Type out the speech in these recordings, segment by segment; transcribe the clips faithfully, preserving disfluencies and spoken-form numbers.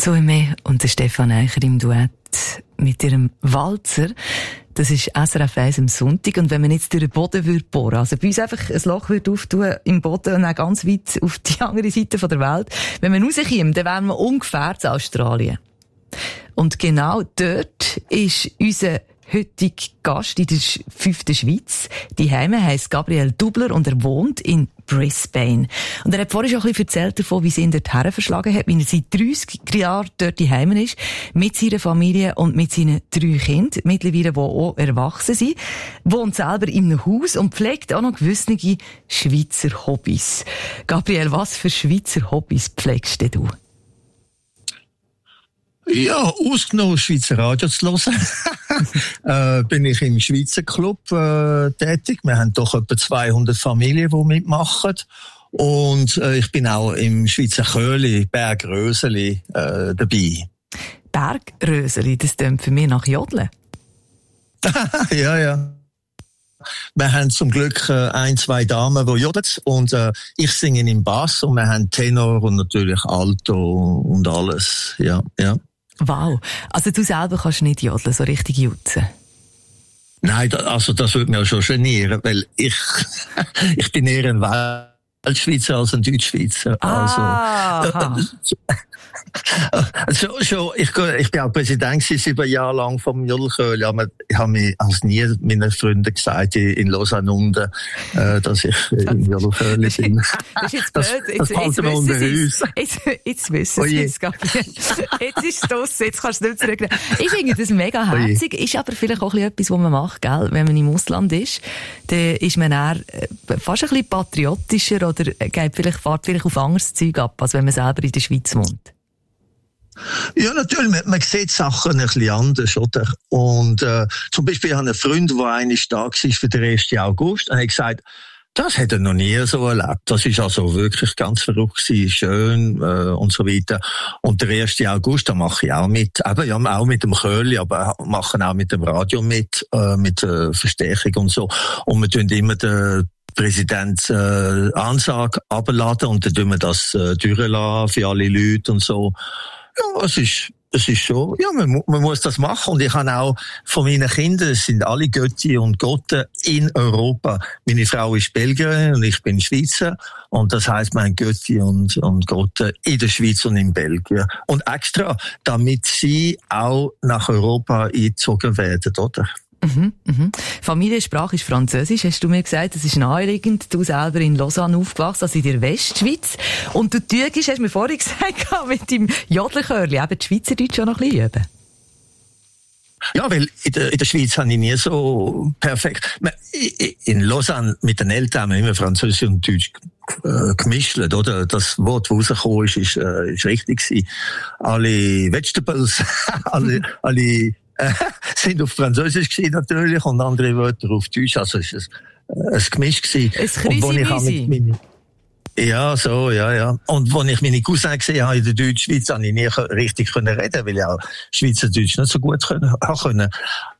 Zoe und der Stefan Eicher im Duett mit ihrem Walzer. Das ist S R F eins am Sonntag. Und wenn man jetzt durch den Boden würde bohren, also bei uns einfach ein Loch würde auftun im Boden und dann ganz weit auf die andere Seite der Welt, wenn man rauskommt, dann wären wir ungefähr in Australien. Und genau dort ist unser heutiger Gast in der fünften Schweiz. Die Heime heisst Gabriel Dubler und er wohnt in Brisbane. Und er hat vorhin schon ein bisschen erzählt davon, wie sie ihn dorthin verschlagen hat, wie er seit dreißig Jahren dort die Heime ist, mit seiner Familie und mit seinen drei Kindern, mittlerweile, die auch erwachsen sind, wohnt selber in einem Haus und pflegt auch noch gewisse Schweizer Hobbys. Gabriel, was für Schweizer Hobbys pflegst du? Ja, ausgenommen Schweizer Radio zu hören, äh, bin ich im Schweizer Club äh, tätig. Wir haben doch etwa zweihundert Familien, die mitmachen. Und äh, ich bin auch im Schweizer Chöli, Bergröseli, äh, dabei. Bergröseli, das klingt für mich nach Jodeln. Ja, ja. Wir haben zum Glück äh, ein, zwei Damen, die jodeln. Und äh, ich singe im Bass und wir haben Tenor und natürlich Alto und alles. Ja, ja. Wow. Also du selber kannst nicht jodeln, so richtig jutzen? Nein, da, also das würde mich auch schon genieren, weil ich, ich bin eher ein Weltschweizer als ein Deutschschweizer. Ah, also, so, so, ich, ich bin auch Präsident sieben Jahre lang vom Jodelchöli, aber ich habe mir als nie meinen Freunden gesagt in Lausanne unten, äh, dass ich im Jodelchöli bin. Das ist jetzt blöd. Das, das jetzt, jetzt, jetzt, jetzt, jetzt, jetzt wissen Sie es, Gabriel. Jetzt ist es draussen, jetzt kannst du nicht zurücknehmen. Ich finde das mega herzig, ist aber vielleicht auch etwas, was man macht, gell? Wenn man im Ausland ist, dann ist man eher fast ein bisschen patriotischer oder geht vielleicht, fährt vielleicht auf anderes Zeug ab, als wenn man selber in der Schweiz wohnt. Ja, natürlich, man, man sieht Sachen ein bisschen anders, oder? Und äh, zum Beispiel, ich habe einen Freund, der eigentlich da war für den ersten August, und er hat gesagt, das hat er noch nie so erlebt. Das ist also wirklich ganz verrückt gewesen, schön äh, und so weiter. Und der ersten August, da mache ich auch mit, eben, ja, auch mit dem Chöli, aber machen auch mit dem Radio mit, äh, mit äh, Verstärkung und so. Und wir tun immer den Präsident äh, Ansage abladen und dann tun wir das äh, durchlassen für alle Leute und so. Ja, es ist, es ist schon, ja, man, man muss das machen. Und ich habe auch von meinen Kindern, es sind alle Götti und Gotten in Europa. Meine Frau ist Belgierin und ich bin Schweizer. Und das heisst, wir haben Götti und, und Gotten in der Schweiz und in Belgien. Und extra, damit sie auch nach Europa eingezogen werden, oder? Mhm, mhm. Familiensprache ist Französisch, hast du mir gesagt, das ist naheliegend. Du selber in Lausanne aufgewachsen, also in der Westschweiz. Und du tügst, hast du mir vorhin gesagt, mit deinem Jodlerchörli eben die Schweizerdeutsch auch noch ein bisschen üben. Ja, weil in der, in der Schweiz habe ich nie so perfekt. In Lausanne mit den Eltern haben wir immer Französisch und Deutsch äh, gemischt, oder? Das Wort, das rausgekommen ist, ist, äh, ist richtig gewesen. Alle Vegetables, alle, alle äh, sind auf Französisch gewesen natürlich und andere Wörter auf Deutsch. Also es ist ein, ein Gemisch gewesen. Es Krisi-Misi. Ja, so, ja, ja. Und als ich meine Cousins gesehen habe in der Deutschschweiz, habe ich nie richtig reden können, weil ich auch Schweizerdeutsch nicht so gut können, können.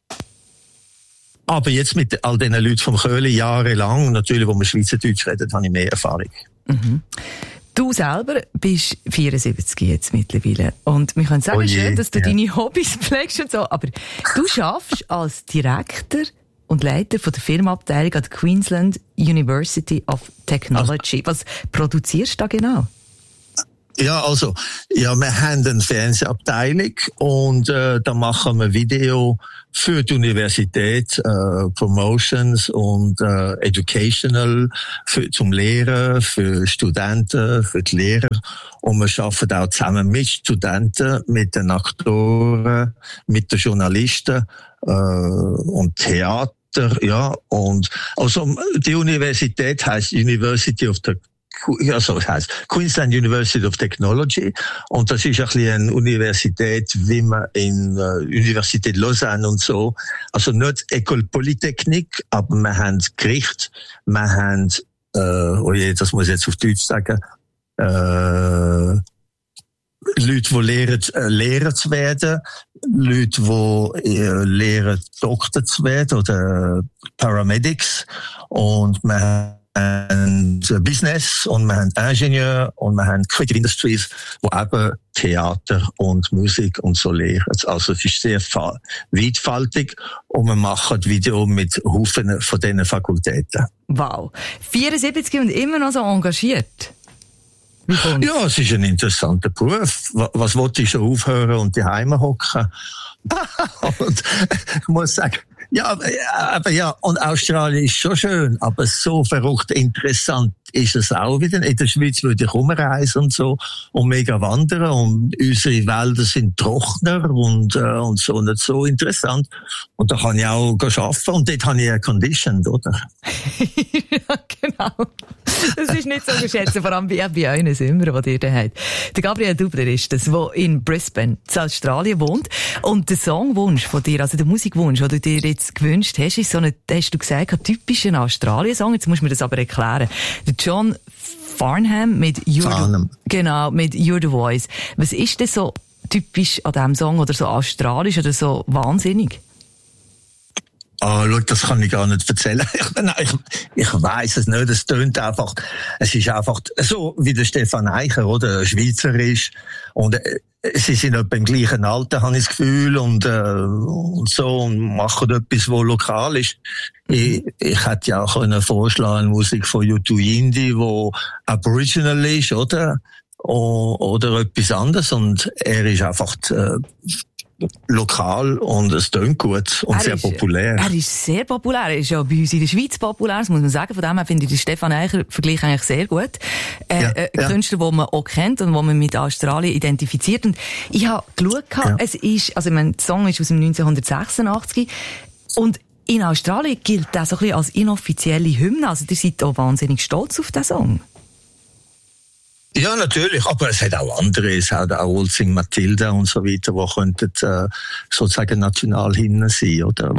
Aber jetzt mit all diesen Leuten vom Chöli jahrelang, natürlich, wo man Schweizerdeutsch redet, habe ich mehr Erfahrung. Mhm. Du selber bist vierundsiebzig jetzt mittlerweile. Und wir können sagen, oh je, schön, dass du ja. deine Hobbys pflegst und so, aber du schaffst als Direktor und Leiter von der Firmenabteilung an der Queensland University of Technology. Was produzierst du da genau? Ja, also, ja, wir haben eine Fernsehabteilung und äh, da machen wir Video für die Universität, äh, Promotions und äh, Educational für, zum Lehren, für Studenten, für die Lehrer. Und wir arbeiten auch zusammen mit Studenten, mit den Aktoren, mit den Journalisten äh, und Theater. Ja, und also die Universität heißt University of the ja, so heißt Queensland University of Technology und das ist ein bisschen eine Universität, wie man in äh, Universität Lausanne und so, also nicht École Polytechnique, aber wir haben Gericht, wir haben, äh, oh je, das muss ich jetzt auf Deutsch sagen, äh, Leute, die lehren, äh, Lehrer zu werden, Leute, die äh, lehren, Doktor zu werden oder Paramedics und wir haben haben Business und wir haben Ingenieur und wir haben Creative Industries, wo eben Theater und Musik und so lehren. Also es ist sehr weitfaltig und wir machen Video mit Haufen von diesen Fakultäten. Wow. vierundsiebzig und immer noch so engagiert. Ja, es ist ein interessanter Beruf. Was wollte ich schon aufhören und die Heime hocken? Und ich muss sagen, ja, aber, aber ja, und Australien ist schon schön, aber so verrückt interessant ist es auch wieder. In der Schweiz würde ich rumreisen und so und mega wandern und unsere Wälder sind trockener und, äh, und so nicht so interessant. Und da kann ich auch arbeiten und dort habe ich Air Conditioned, oder? Ja, genau. Das ist nicht so geschätzt, vor allem bei, bei euren Sommer, die ihr da habt. Der Gabriel Dubler ist das, der in Brisbane, in Australien wohnt. Und der Songwunsch von dir, also der Musikwunsch, den du dir jetzt gewünscht hast, ist so ein, hast du gesagt, ein typischer Australien-Song. Jetzt musst du mir das aber erklären. Der John Farnham mit You're Farnham. The, genau, mit You're the Voice. Was ist denn so typisch an diesem Song oder so australisch oder so wahnsinnig? Ah, schau, das kann ich gar nicht erzählen. Ich, ich, ich weiss es nicht. Es tönt einfach, es ist einfach so wie der Stefan Eicher, oder? Schweizer ist. Und äh, sie sind etwa im gleichen Alter, habe ich das Gefühl, und, äh, und so, und machen etwas, was lokal ist. Ich, ich hätte ja auch können vorschlagen, Musik von U zwei Indie, wo Aboriginal ist, oder? O, oder etwas anderes. Und er ist einfach, äh, lokal und es tönt gut und er sehr ist, populär. Er ist sehr populär. Er ist ja bei uns in der Schweiz populär, das muss man sagen. Von dem her finde ich den Stefan Eicher-Vergleich eigentlich sehr gut. Äh, ja, äh, ja. Künstler, den man auch kennt und den man mit Australien identifiziert. Und ich habe geschaut, ja. es ist, also ich meine, der Song ist aus dem neunzehnhundertsechsundachtzig und in Australien gilt das so ein bisschen als inoffizielle Hymne. Also ihr seid auch wahnsinnig stolz auf den Song. Ja, natürlich, aber es hat auch andere, es hat auch Old Sing Matilda und so weiter, die könnten äh, sozusagen Nationalhymnen sein, oder?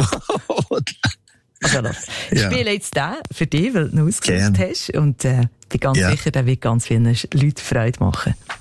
Also los, ich ja. spiele jetzt den für dich, weil du ihn ausgesucht hast und äh, bin ganz ja. sicher, der wird ganz vielen Leuten Freude machen.